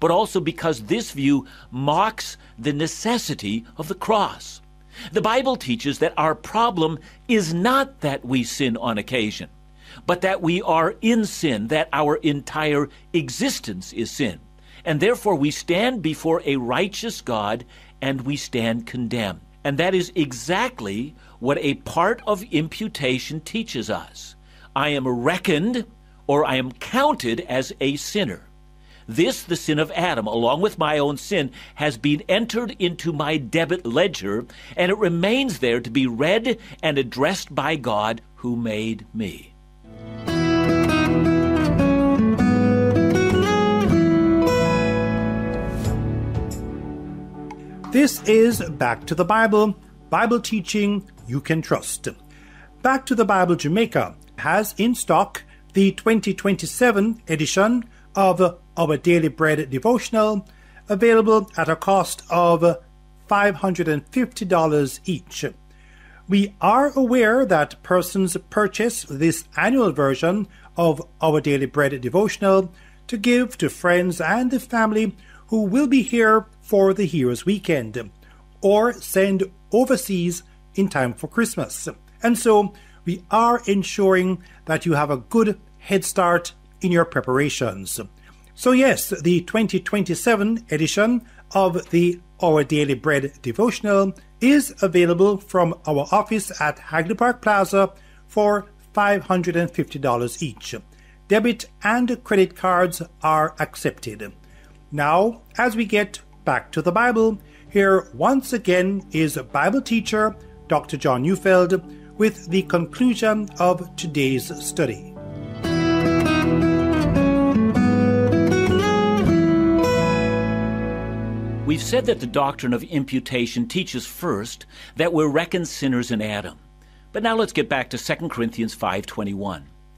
but also because this view mocks the necessity of the cross. The Bible teaches that our problem is not that we sin on occasion, but that we are in sin, that our entire existence is sin. And therefore we stand before a righteous God and we stand condemned. And that is exactly what a part of imputation teaches us. I am reckoned, or I am counted as a sinner. This, the sin of Adam, along with my own sin, has been entered into my debit ledger, and it remains there to be read and addressed by God who made me. This is Back to the Bible, Bible teaching you can trust. Back to the Bible Jamaica has in stock the 2027 edition of our Daily Bread devotional, available at a cost of $550 each. We are aware that persons purchase this annual version of our Daily Bread devotional to give to friends and the family who will be here for the Heroes Weekend, or send overseas in time for Christmas. And so we are ensuring that you have a good head start in your preparations. So yes, the 2027 edition of the Our Daily Bread devotional is available from our office at Hagley Park Plaza for $550 each. Debit and credit cards are accepted. Now, as we get back to the Bible, here once again is Bible teacher Dr. John Neufeld with the conclusion of today's study. We've said that the doctrine of imputation teaches first that we're reckoned sinners in Adam. But now let's get back to 2 Corinthians 5:21.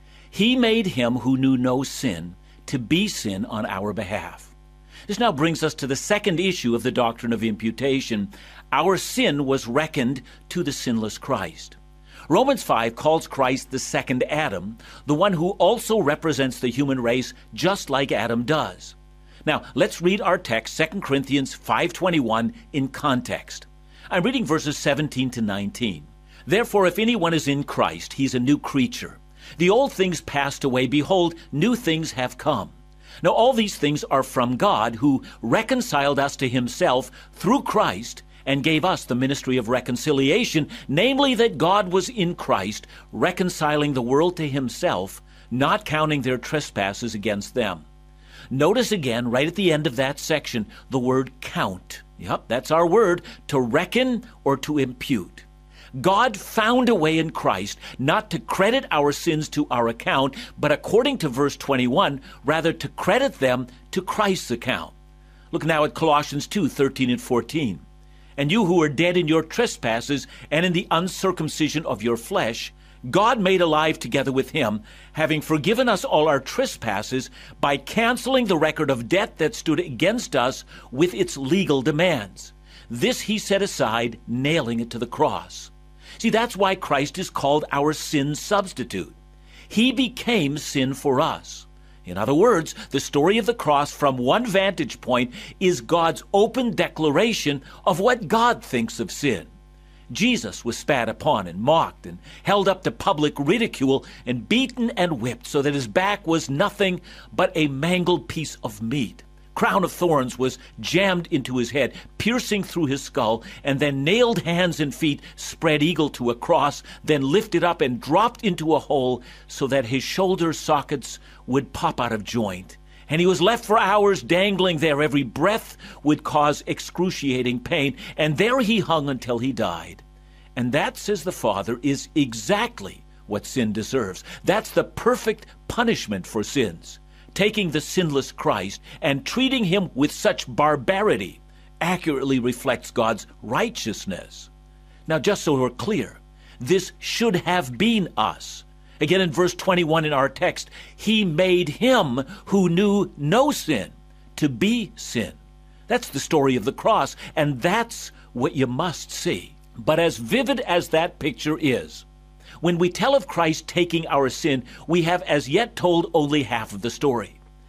He made him who knew no sin to be sin on our behalf. This now brings us to the second issue of the doctrine of imputation. Our sin was reckoned to the sinless Christ. Romans 5 calls Christ the second Adam, the one who also represents the human race just like Adam does. Now, let's read our text, 2 Corinthians 5:21, in context. I'm reading verses 17 to 19. Therefore, if anyone is in Christ, he's a new creature. The old things passed away. Behold, new things have come. Now, all these things are from God, who reconciled us to himself through Christ and gave us the ministry of reconciliation, namely that God was in Christ, reconciling the world to himself, not counting their trespasses against them. Notice again, right at the end of that section, the word count. Yep, that's our word, to reckon or to impute. God found a way in Christ not to credit our sins to our account, but according to verse 21, rather to credit them to Christ's account. Look now at Colossians 2:13 and 14. And you who are dead in your trespasses and in the uncircumcision of your flesh, God made alive together with him, having forgiven us all our trespasses by canceling the record of debt that stood against us with its legal demands. This he set aside, nailing it to the cross. See, that's why Christ is called our sin substitute. He became sin for us. In other words, the story of the cross from one vantage point is God's open declaration of what God thinks of sin. Jesus was spat upon and mocked and held up to public ridicule and beaten and whipped so that his back was nothing but a mangled piece of meat. Crown of thorns was jammed into his head, piercing through his skull, and then nailed hands and feet, spread eagle to a cross, then lifted up and dropped into a hole so that his shoulder sockets would pop out of joint. And he was left for hours dangling there. Every breath would cause excruciating pain, and there he hung until he died. And that, says the Father, is exactly what sin deserves. That's the perfect punishment for sins. Taking the sinless Christ and treating him with such barbarity accurately reflects God's righteousness. Now, just so we're clear, this should have been us. Again, in verse 21 in our text, he made him who knew no sin to be sin. That's the story of the cross, and that's what you must see. But as vivid as that picture is, when we tell of Christ taking our sin, we have as yet told only half of the story.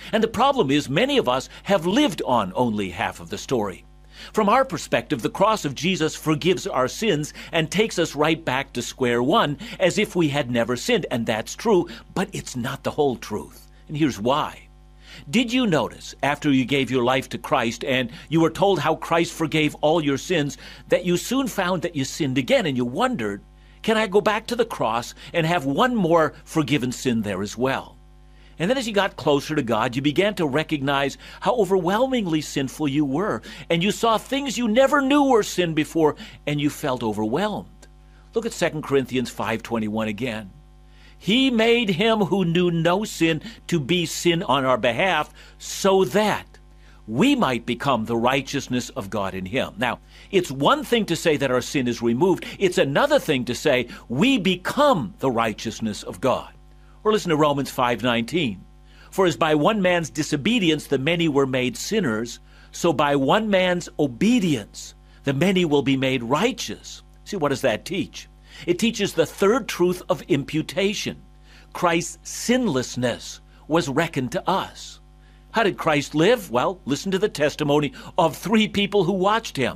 And the problem is many of us have lived on only half of the story. From our perspective, the cross of Jesus forgives our sins and takes us right back to square one as if we had never sinned. And that's true, but it's not the whole truth. And here's why. Did you notice after you gave your life to Christ and you were told how Christ forgave all your sins that you soon found that you sinned again and you wondered, can I go back to the cross and have one more forgiven sin there as well? And then as you got closer to God, you began to recognize how overwhelmingly sinful you were. And you saw things you never knew were sin before, and you felt overwhelmed. Look at 2 Corinthians 5:21 again. He made him who knew no sin to be sin on our behalf, so that we might become the righteousness of God in him. Now, it's one thing to say that our sin is removed. It's another thing to say we become the righteousness of God. Or listen to Romans 5:19. For as by one man's disobedience the many were made sinners, so by one man's obedience the many will be made righteous. See, what does that teach? It teaches the third truth of imputation. Christ's sinlessness was reckoned to us. How did Christ live? Well, listen to the testimony of three people who watched him.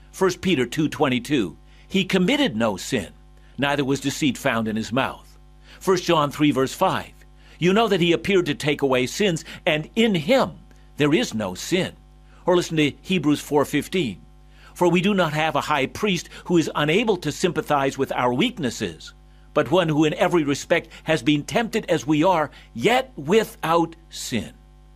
1 Peter 2:22. He committed no sin, neither was deceit found in his mouth. 1 John 3 verse 5. You know that he appeared to take away sins, and in him there is no sin. Or listen to Hebrews 4:15. For we do not have a high priest who is unable to sympathize with our weaknesses, but one who in every respect has been tempted as we are, yet without sin.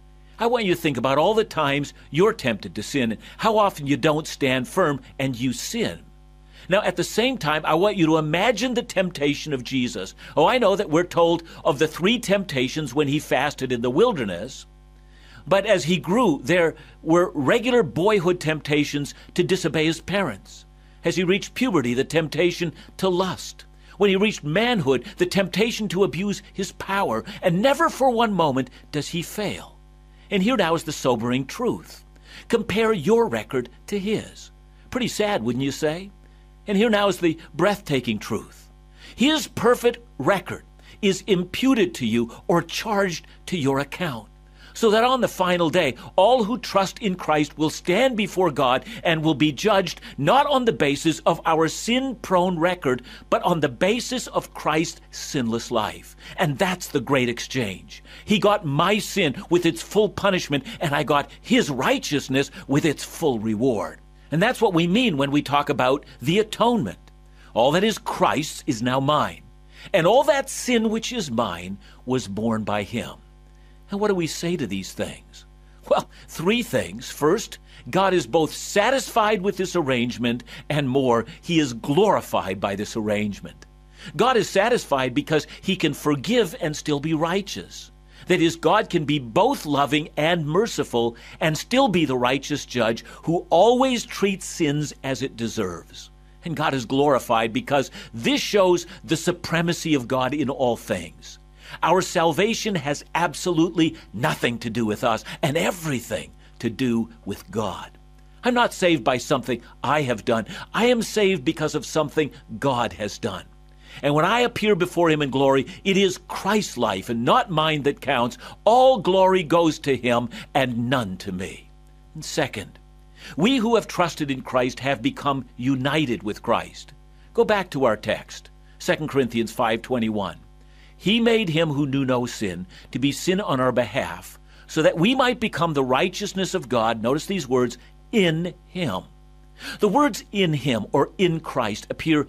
I want you to think about all the times you're tempted to sin, and how often you don't stand firm and you sin. Now, at the same time, I want you to imagine the temptation of Jesus. Oh, I know that we're told of the three temptations when he fasted in the wilderness. But as he grew, there were regular boyhood temptations to disobey his parents. As he reached puberty, the temptation to lust. When he reached manhood, the temptation to abuse his power. And never for one moment does he fail. And here now is the sobering truth. Compare your record to his. Pretty sad, wouldn't you say? And here now is the breathtaking truth. His perfect record is imputed to you or charged to your account, so that on the final day, all who trust in Christ will stand before God and will be judged not on the basis of our sin-prone record, but on the basis of Christ's sinless life. And that's the great exchange. He got my sin with its full punishment, and I got his righteousness with its full reward. And that's what we mean when we talk about the atonement. All that is Christ's is now mine. And all that sin which is mine was borne by him. And what do we say to these things? Well, three things. First, God is both satisfied with this arrangement and more, he is glorified by this arrangement. God is satisfied because he can forgive and still be righteous. That is, God can be both loving and merciful and still be the righteous judge who always treats sins as it deserves. And God is glorified because this shows the supremacy of God in all things. Our salvation has absolutely nothing to do with us and everything to do with God. I'm not saved by something I have done. I am saved because of something God has done. And when I appear before him in glory, it is Christ's life and not mine that counts. All glory goes to him and none to me. And second, we who have trusted in Christ have become united with Christ. Go back to our text, 2 Corinthians 5:21. He made him who knew no sin to be sin on our behalf, so that we might become the righteousness of God, notice these words, in him. The words in him or in Christ appear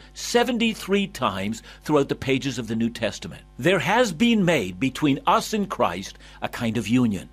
73 times throughout the pages of the New Testament. There has been made between us and Christ a kind of union.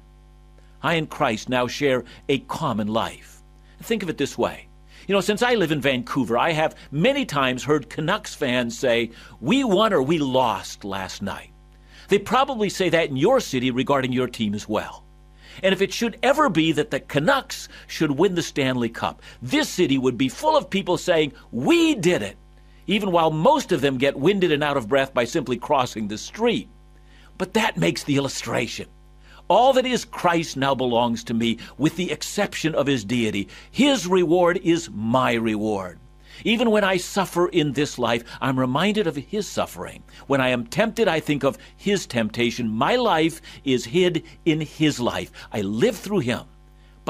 I and Christ now share a common life. Think of it this way. Since I live in Vancouver, I have many times heard Canucks fans say, we won or we lost last night. They probably say that in your city regarding your team as well. And if it should ever be that the Canucks should win the Stanley Cup, this city would be full of people saying, we did it, even while most of them get winded and out of breath by simply crossing the street. But that makes the illustration. All that is Christ now belongs to me, with the exception of his deity. His reward is my reward. Even when I suffer in this life, I'm reminded of his suffering. When I am tempted, I think of his temptation. My life is hid in his life. I live through him.